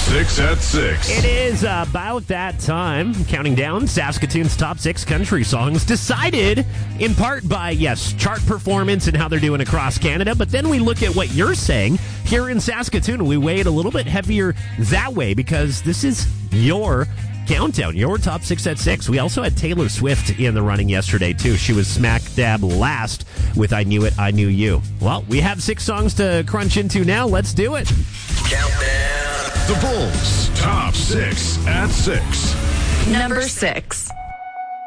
6 at 6. It is about that time. Counting down Saskatoon's top 6 country songs, decided in part by, yes, chart performance and how they're doing across Canada. But then we look at what you're saying here in Saskatoon. We weigh it a little bit heavier that way because this is your countdown, your top 6 at 6. We also had Taylor Swift in the running yesterday, too. She was smack dab last with I Knew It, I Knew You. Well, we have 6 songs to crunch into now. Let's do it. Countdown. The Bulls' top 6 at 6. Number 6.